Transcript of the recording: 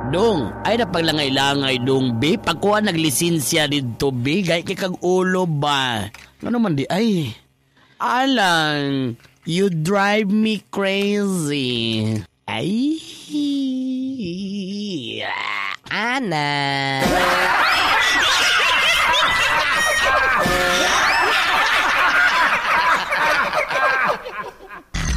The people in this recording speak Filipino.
Dong, ay napaglangay-langay dong, be. Pagkuha naglisensya dito, be. Gay kay kag ulo ba? Ano man di, ay. Alang, you drive me crazy. Ay. Ana.